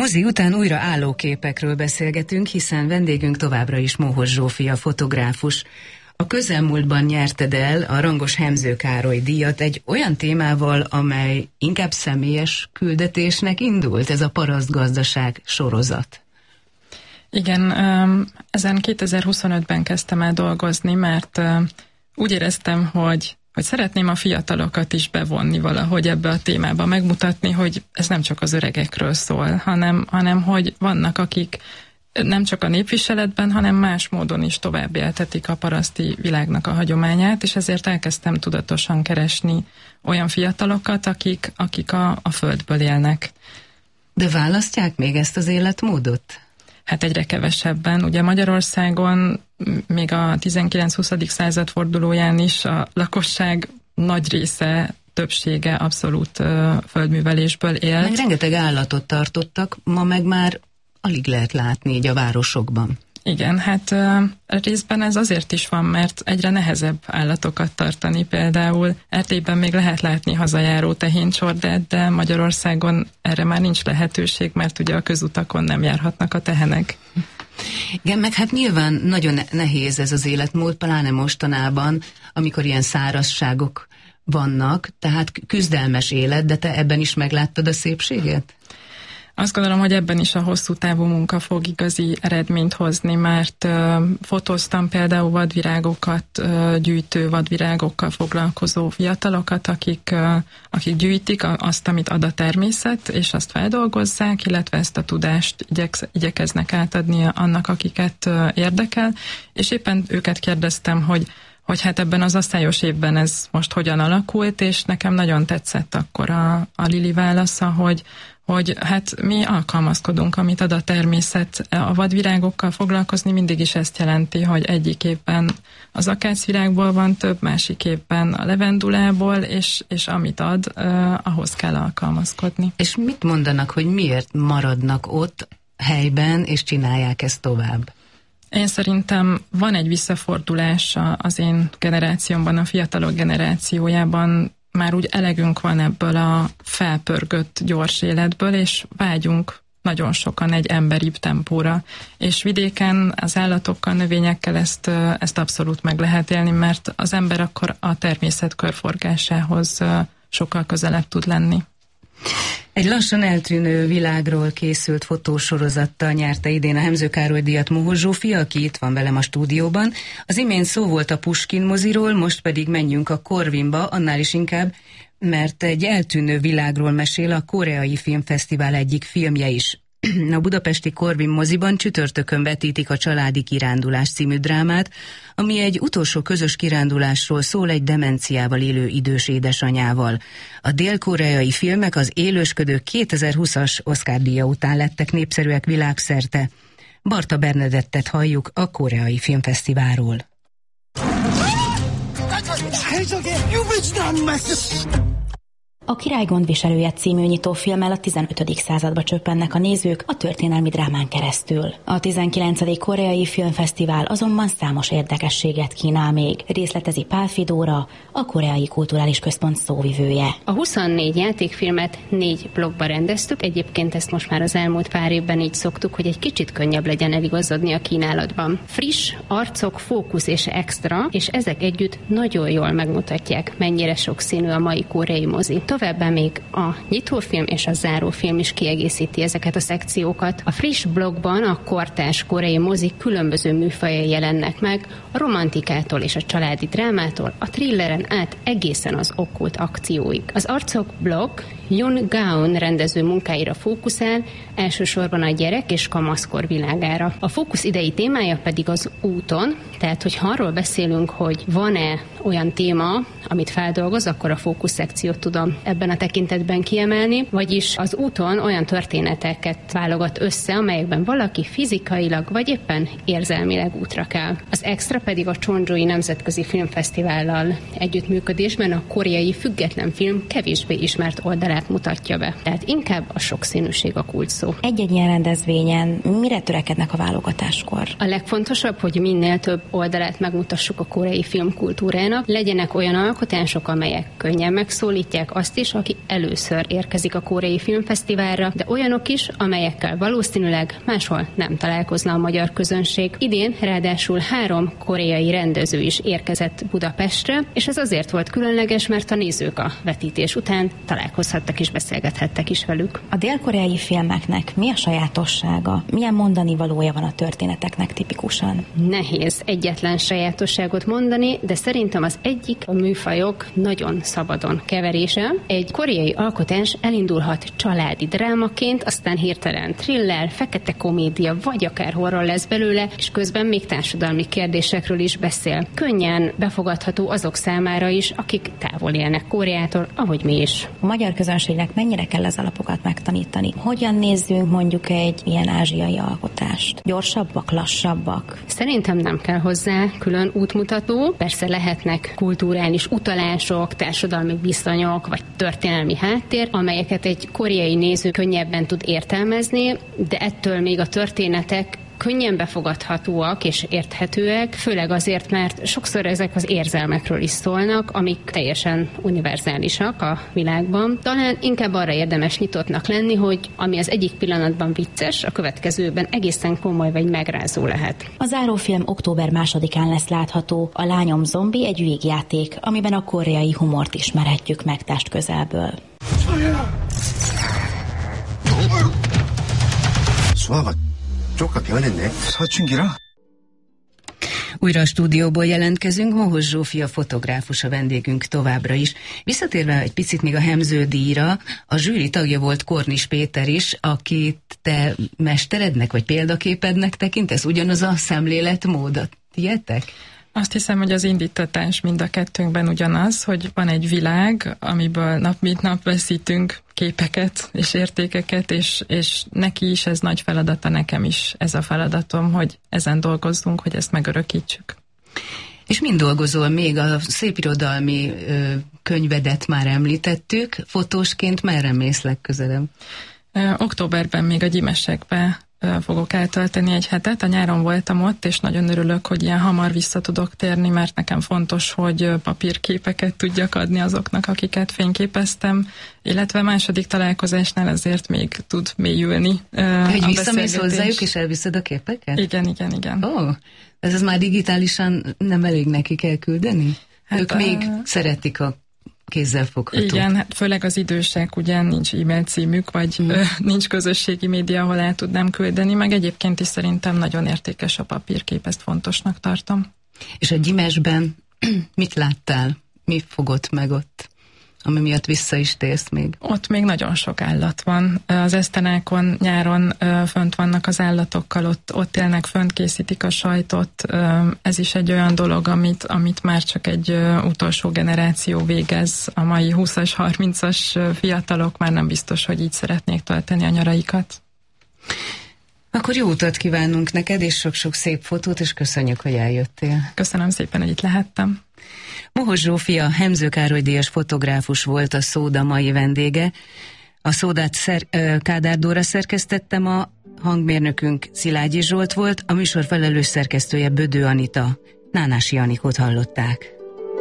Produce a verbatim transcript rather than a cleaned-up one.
Mozi után újra állóképekről beszélgetünk, hiszen vendégünk továbbra is Mohos Zsófia fotográfus. A közelmúltban nyerted el a Rangos Hemző Károly díjat egy olyan témával, amely inkább személyes küldetésnek indult, ez a parasztgazdaság sorozat. Igen, ezen kétezer-huszonötben kezdtem el dolgozni, mert úgy éreztem, hogy hogy szeretném a fiatalokat is bevonni valahogy ebbe a témába, megmutatni, hogy ez nem csak az öregekről szól, hanem, hanem hogy vannak, akik nem csak a népviseletben, hanem más módon is tovább éltetik a paraszti világnak a hagyományát, és ezért elkezdtem tudatosan keresni olyan fiatalokat, akik, akik a, a földből élnek. De választják még ezt az életmódot? Hát egyre kevesebben. Ugye Magyarországon még a tizenkilenc-huszadik század fordulóján is a lakosság nagy része, többsége abszolút uh, földművelésből élt. Meg rengeteg állatot tartottak, ma meg már alig lehet látni így a városokban. Igen, hát uh, részben ez azért is van, mert egyre nehezebb állatokat tartani. Például Erdélyben még lehet látni hazajáró tehéncsordát, de Magyarországon erre már nincs lehetőség, mert ugye a közutakon nem járhatnak a tehenek. Igen, meg hát nyilván nagyon nehéz ez az életmód, pláne mostanában, amikor ilyen szárazságok vannak, tehát küzdelmes élet, de te ebben is megláttad a szépséget? Azt gondolom, hogy ebben is a hosszú távú munka fog igazi eredményt hozni, mert uh, fotóztam például vadvirágokat, uh, gyűjtő vadvirágokkal foglalkozó fiatalokat, akik, uh, akik gyűjtik azt, amit ad a természet, és azt feldolgozzák, illetve ezt a tudást igyeksz, igyekeznek átadni annak, akiket uh, érdekel, és éppen őket kérdeztem, hogy hogy hát ebben az osztályos évben ez most hogyan alakult, és nekem nagyon tetszett akkor a, a Lili válasza, hogy hogy hát mi alkalmazkodunk, amit ad a természet. A vadvirágokkal foglalkozni mindig is ezt jelenti, hogy egyik évben az akácvirágból van több, másik évben a levendulából, és, és amit ad, eh, ahhoz kell alkalmazkodni. És mit mondanak, hogy miért maradnak ott helyben, és csinálják ezt tovább? Én szerintem van egy visszafordulás az én generációmban, a fiatalok generációjában, már úgy elegünk van ebből a felpörgött gyors életből, és vágyunk nagyon sokan egy emberibb tempóra. És vidéken az állatokkal, növényekkel ezt, ezt abszolút meg lehet élni, mert az ember akkor a természet körforgásához sokkal közelebb tud lenni. Egy lassan eltűnő világról készült fotósorozattal nyerte idén a Hemző Károly díjat Mohos Zsófia, aki itt van velem a stúdióban. Az imént szó volt a Puskin moziról, most pedig menjünk a Corvinba, annál is inkább, mert egy eltűnő világról mesél a Koreai Filmfesztivál egyik filmje is. A budapesti Corvin moziban csütörtökön vetítik a Családi kirándulás című drámát, ami egy utolsó közös kirándulásról szól egy demenciával élő idős édesanyával. A dél-koreai filmek az Élősködő kétezer-húszas Oscar-díja után lettek népszerűek világszerte. Barta Bernadettet halljuk a Koreai Filmfesztiválról. A Király gondviselője című nyitófilmmel a tizenötödik századba csöppennek a nézők a történelmi drámán keresztül. A tizenkilencedik Koreai Filmfesztivál azonban számos érdekességet kínál még, részletezi Pál Fidóra, a Koreai Kulturális Központ szóvivője. A huszonnégy játékfilmet négy blokkba rendeztük, egyébként ezt most már az elmúlt pár évben így szoktuk, hogy egy kicsit könnyebb legyen eligazodni a kínálatban. Friss, arcok, fókusz és extra, és ezek együtt nagyon jól megmutatják, mennyire sokszínű a mai koreai mozi. Továbbá még a nyitófilm és a zárófilm is kiegészíti ezeket a szekciókat. A friss blokkban a kortárs koreai mozik különböző műfajai jelennek meg, a romantikától és a családi drámától, a thrilleren át egészen az okkult akcióig. Az arcok blokk Yoon Gaon rendező munkáira fókuszál, elsősorban a gyerek és kamaszkor világára. A fókusz idei témája pedig az úton, tehát hogyha arról beszélünk, hogy van-e olyan téma, amit feldolgoz, akkor a fókusz szekciót tudom ebben a tekintetben kiemelni, vagyis az úton olyan történeteket válogat össze, amelyekben valaki fizikailag vagy éppen érzelmileg útra kell. Az extra pedig a Chongjui Nemzetközi Filmfesztivállal együttműködésben a koreai független film kevésbé ismert oldalát mutatja be. Tehát inkább a sokszínűség a kulcs szó. Egy-egy ilyen rendezvényen mire törekednek a válogatáskor? A legfontosabb, hogy minél több oldalát megmutassuk a koreai filmkultúrának, legyenek olyan alkotások, amelyek könnyen megszólítják, azt azt is, aki először érkezik a Koreai Filmfesztiválra, de olyanok is, amelyekkel valószínűleg máshol nem találkozna a magyar közönség. Idén ráadásul három koreai rendező is érkezett Budapestre, és ez azért volt különleges, mert a nézők a vetítés után találkozhattak és beszélgethettek is velük. A dél-koreai filmeknek mi a sajátossága? Milyen mondani valója van a történeteknek tipikusan? Nehéz egyetlen sajátosságot mondani, de szerintem az egyik a műfajok nagyon szabadon keverése. Egy koreai alkotás elindulhat családi drámaként, aztán hirtelen thriller, fekete komédia, vagy akár horror lesz belőle, és közben még társadalmi kérdésekről is beszél. Könnyen befogadható azok számára is, akik távol élnek Koreától, ahogy mi is. A magyar közönségnek mennyire kell az alapokat megtanítani? Hogyan nézzünk mondjuk egy ilyen ázsiai alkotást? Gyorsabbak, lassabbak? Szerintem nem kell hozzá külön útmutató. Persze lehetnek kulturális utalások, társadalmi viszonyok, vagy történelmi háttér, amelyeket egy koreai néző könnyebben tud értelmezni, de ettől még a történetek könnyen befogadhatóak és érthetőek, főleg azért, mert sokszor ezek az érzelmekről is szólnak, amik teljesen univerzálisak a világban. Talán inkább arra érdemes nyitottnak lenni, hogy ami az egyik pillanatban vicces, a következőben egészen komoly vagy megrázó lehet. A zárófilm október másodikán lesz látható. A Lányom zombi egy vígjáték, amiben a koreai humort ismerhetjük meg testközelből. Újra a stúdióból jelentkezünk, Mohos Zsófia fotográfus a vendégünk továbbra is. Visszatérve egy picit még a Hemző díjra, a zsűri tagja volt Kornis Péter is, akit te mesterednek vagy példaképednek tekintesz, ugyanaz a szemléletmód, tietek? Azt hiszem, hogy az indítatás mind a kettőnkben ugyanaz, hogy van egy világ, amiből nap mint nap veszítünk képeket és értékeket, és, és neki is ez nagy feladata, nekem is ez a feladatom, hogy ezen dolgozzunk, hogy ezt megörökítsük. És mind dolgozol még? A szépirodalmi ö, könyvedet már említettük, fotósként merre mész legközelebb? Ö, októberben még a Gyimesekbe fogok eltölteni egy hetet. A nyáron voltam ott, és nagyon örülök, hogy ilyen hamar vissza tudok térni, mert nekem fontos, hogy papírképeket tudjak adni azoknak, akiket fényképeztem, illetve második találkozásnál azért még tud mélyülni. Hogy visszamész hozzájuk, és elviszed a képeket? Igen, igen, igen. Ó, oh, ez az már digitálisan nem elég neki elküldeni? Hát ők a... még szeretik a kézzelfogható. Igen, hát főleg az idősek, ugye nincs e-mail címük, vagy mm. ö, nincs közösségi média, ahol el tudnám küldeni, meg egyébként is szerintem nagyon értékes a papírkép, ezt fontosnak tartom. És a Gyimesben mit láttál? Mi fogott meg ott, ami miatt vissza is térsz még? Ott még nagyon sok állat van. Az esztenákon nyáron ö, fönt vannak az állatokkal, ott, ott élnek, fönt készítik a sajtot. Ö, ez is egy olyan dolog, amit, amit már csak egy ö, utolsó generáció végez. A mai húszas, harmincas fiatalok már nem biztos, hogy így szeretnék tölteni a nyaraikat. Akkor jó utat kívánunk neked, és sok-sok szép fotót, és köszönjük, hogy eljöttél. Köszönöm szépen, hogy itt lehettem. Mohos Zsófia Hemző Károly díjas fotográfus volt a Szóda mai vendége. A Szódát szer- Kádár Dóra szerkesztette ma, hangmérnökünk Szilágyi Zsolt volt, a műsor felelős szerkesztője Bödő Anita. Nánási Anikót hallották.